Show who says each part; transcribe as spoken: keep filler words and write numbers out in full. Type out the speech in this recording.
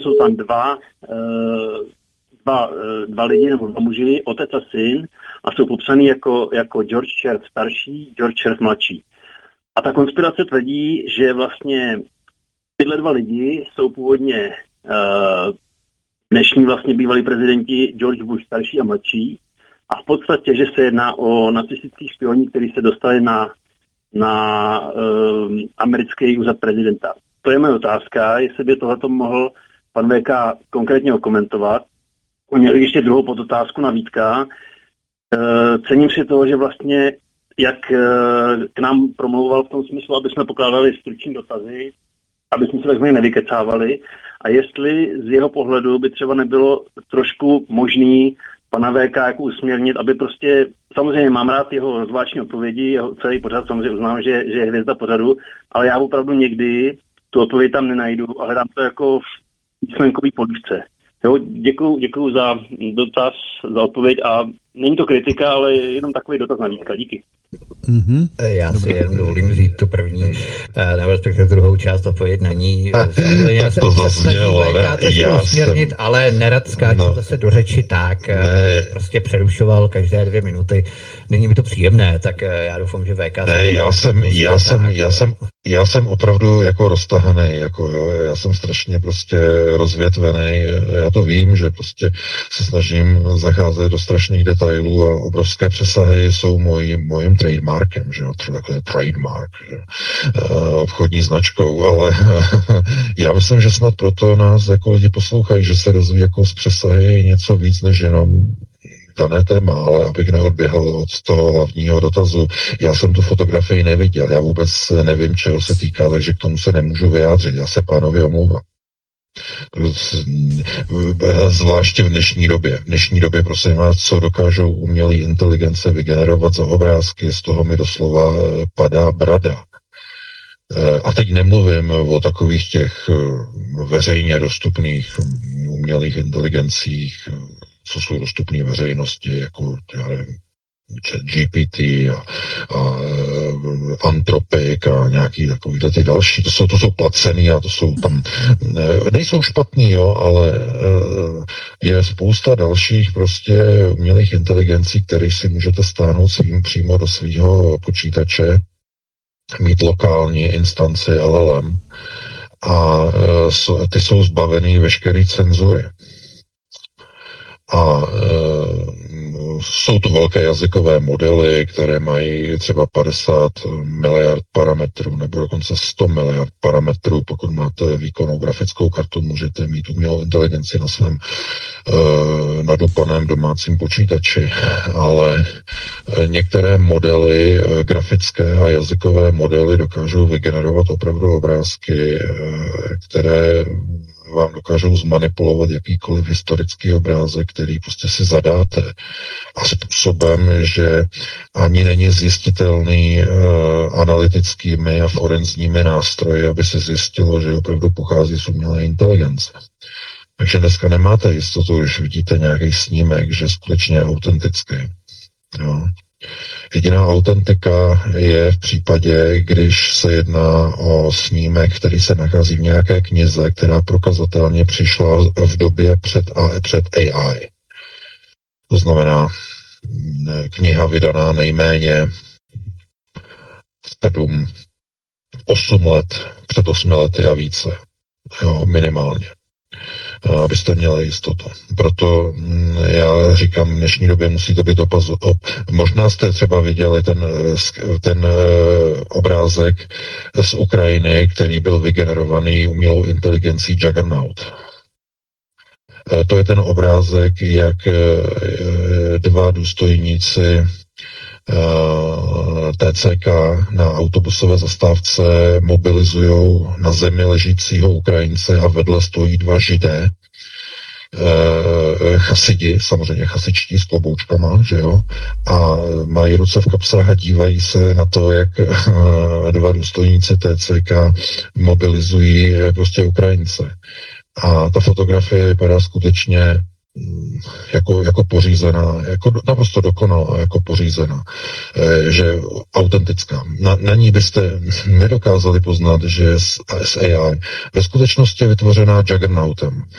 Speaker 1: jsou tam dva, dva, dva lidi nebo dva muži, otec a syn, a jsou popsaný jako, jako George Sheriff starší, George Sheriff mladší. A ta konspirace tvrdí, že vlastně tyhle dva lidi jsou původně uh, dnešní vlastně bývalí prezidenti George Bush starší a mladší, a v podstatě, že se jedná o nacistický špioni, kteří se dostali na, na uh, americký úřad prezidenta. To je moje otázka, jestli by tohleto mohl pan V K konkrétně okomentovat. Měl ještě druhou podotázku na Vítka. Uh, cením si toho, že vlastně jak uh, k nám promlouval v tom smyslu, aby jsme pokládali struční dotazy, aby jsme se takzvaně nevykecávali, a jestli z jeho pohledu by třeba nebylo trošku možný pana V K jako usměrnit, aby prostě, samozřejmě mám rád jeho zvláštní odpovědi, jeho celý pořad, samozřejmě uznám, že, že je hvězda pořadu, ale já opravdu někdy tu odpověď tam nenajdu a hledám to jako v písmenkový polívce. Jo, děkuju, děkuju za dotaz, za odpověď, a není to kritika, ale jenom takový dotaz na Vítka. Díky.
Speaker 2: Mm-hmm. Já si jenom dovolím říct tu první, nebo respektive druhou část odpověď na ní. Já se usměrnit, ale nerad skáču no. zase do řeči tak, ne. prostě přerušoval každé dvě minuty. Není mi to příjemné, tak já doufám, že V K...
Speaker 3: Ne, já jsem, já jsem, já jsem, já jsem opravdu jako roztahaný, jako jo, já jsem strašně prostě rozvětvený, já to vím, že prostě se snažím zacházet do strašných detailů a obrovské přesahy jsou můj, mojím trademarkem, že jo, takové trademark, že? Obchodní značkou, ale já myslím, že snad proto nás jako lidi poslouchají, že se rozvíjí jako z přesahy něco víc než jenom dané téma, ale abych neodběhl od toho hlavního dotazu. Já jsem tu fotografii neviděl, já vůbec nevím, čeho se týká, takže k tomu se nemůžu vyjádřit, já se pánovi omlouvám. Zvláště v dnešní době. V dnešní době, prosím vás, co dokážou umělé inteligence vygenerovat za obrázky, z toho mi doslova padá brada. A teď nemluvím o takových těch veřejně dostupných umělých inteligencích, co jsou dostupné veřejnosti, jako já nevím, G P T a, a Anthropic a nějaký takovýhle ty další, to jsou, to jsou placený a to jsou tam, nejsou špatný, jo, ale je spousta dalších prostě umělých inteligencí, které si můžete stáhnout svým přímo do svého počítače, mít lokální instanci L L M a ty jsou zbavený veškerý cenzury. A e, jsou to velké jazykové modely, které mají třeba padesát miliard parametrů nebo dokonce sto miliard parametrů. Pokud máte výkonnou grafickou kartu, můžete mít umělou inteligenci na svém e, nadupaném domácím počítači, ale e, některé modely, e, grafické a jazykové modely dokážou vygenerovat opravdu obrázky, e, které vám dokážou zmanipulovat jakýkoliv historický obrázek, který prostě si zadáte a způsobem, že ani není zjistitelný uh, analytickými a forenzními nástroji, aby se zjistilo, že opravdu pochází z umělé inteligence. Takže dneska nemáte jistotu, když vidíte nějaký snímek, že skutečně je autentický. Jo. Jediná autentika je v případě, když se jedná o snímek, který se nachází v nějaké knize, která prokazatelně přišla v době před, a, před A I. To znamená kniha vydaná nejméně sedm, osm let, před osmi lety a více. Jo, minimálně. Abyste měli jistotu. Proto já říkám, v dnešní době musí to být opazu. Možná jste třeba viděli ten, ten obrázek z Ukrajiny, který byl vygenerovaný umělou inteligencí Juggernaut. To je ten obrázek, jak dva důstojníci T C K na autobusové zastávce mobilizují na zemi ležícího Ukrajince a vedle stojí dva Židé, e, chasidi, samozřejmě chasičtí s kloboučkama, že jo, a mají ruce v kapsách a dívají se na to, jak e, dva důstojníci T C K mobilizují e, prostě Ukrajince. A ta fotografie vypadá skutečně jako, jako pořízená, jako naprosto dokonalá, jako pořízená, e, že autentická. Na, na ní byste nedokázali poznat, že s, s A I ve skutečnosti je vytvořená Juggernautem.